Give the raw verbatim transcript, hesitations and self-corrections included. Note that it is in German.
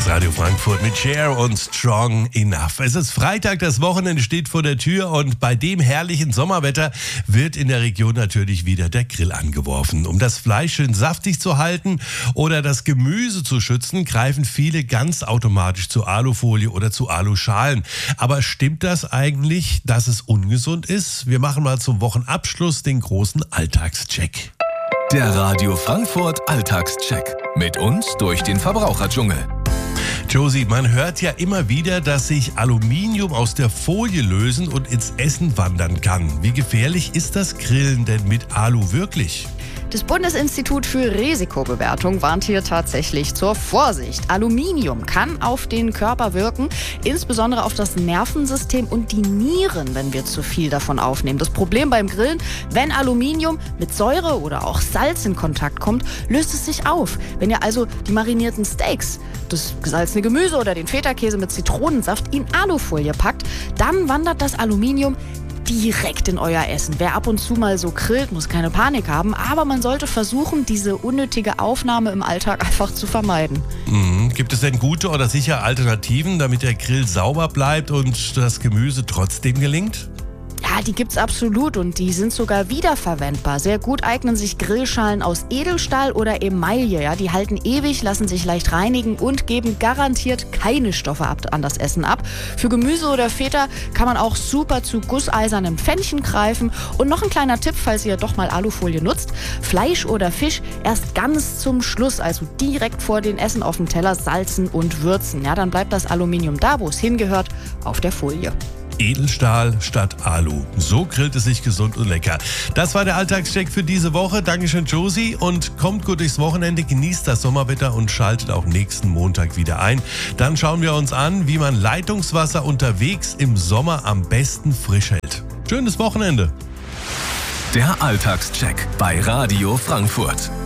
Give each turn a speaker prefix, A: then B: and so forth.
A: Radio Frankfurt mit Cher und Strong Enough. Es ist Freitag, das Wochenende steht vor der Tür und bei dem herrlichen Sommerwetter wird in der Region natürlich wieder der Grill angeworfen. Um das Fleisch schön saftig zu halten oder das Gemüse zu schützen, greifen viele ganz automatisch zu Alufolie oder zu Aluschalen. Aber stimmt das eigentlich, dass es ungesund ist? Wir machen mal zum Wochenabschluss den großen Alltagscheck.
B: Der Radio Frankfurt Alltagscheck. Mit uns durch den Verbraucherdschungel.
A: Josie, man hört ja immer wieder, dass sich Aluminium aus der Folie lösen und ins Essen wandern kann. Wie gefährlich ist das Grillen denn mit Alu wirklich?
C: Das Bundesinstitut für Risikobewertung warnt hier tatsächlich zur Vorsicht. Aluminium kann auf den Körper wirken, insbesondere auf das Nervensystem und die Nieren, wenn wir zu viel davon aufnehmen. Das Problem beim Grillen, wenn Aluminium mit Säure oder auch Salz in Kontakt kommt, löst es sich auf. Wenn ihr also die marinierten Steaks, das gesalzene Gemüse oder den Feta-Käse mit Zitronensaft in Alufolie packt, dann wandert das Aluminium direkt in euer Essen. Wer ab und zu mal so grillt, muss keine Panik haben, aber man sollte versuchen, diese unnötige Aufnahme im Alltag einfach zu vermeiden.
A: Mhm. Gibt es denn gute oder sicher Alternativen, damit der Grill sauber bleibt und das Gemüse trotzdem gelingt?
C: Ja, die gibt's absolut und die sind sogar wiederverwendbar. Sehr gut eignen sich Grillschalen aus Edelstahl oder Emaille. Ja, die halten ewig, lassen sich leicht reinigen und geben garantiert keine Stoffe ab, an das Essen ab. Für Gemüse oder Feta kann man auch super zu gusseisernem Pfännchen greifen. Und noch ein kleiner Tipp, falls ihr doch mal Alufolie nutzt. Fleisch oder Fisch erst ganz zum Schluss, also direkt vor den Essen auf dem Teller salzen und würzen. Ja, dann bleibt das Aluminium da, wo es hingehört, auf der Folie.
A: Edelstahl statt Alu. So grillt es sich gesund und lecker. Das war der Alltagscheck für diese Woche. Dankeschön, Josie. Und kommt gut durchs Wochenende, genießt das Sommerwetter und schaltet auch nächsten Montag wieder ein. Dann schauen wir uns an, wie man Leitungswasser unterwegs im Sommer am besten frisch hält. Schönes Wochenende.
B: Der Alltagscheck bei Radio Frankfurt.